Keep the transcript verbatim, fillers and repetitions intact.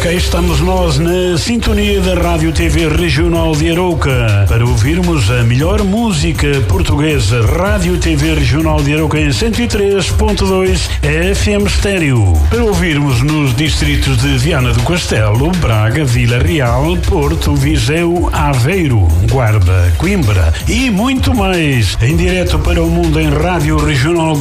cá estamos nós na sintonia da Rádio T V Regional de Arouca para ouvirmos a melhor música portuguesa. Rádio T V Regional de Arouca em cento e três ponto dois F M Estéreo. Para ouvirmos nos distritos de Viana do Castelo, Braga, Vila Real, Porto, Viseu, Aveiro, Guarda, Coimbra e muito mais. Em direto para o mundo em Rádio Regional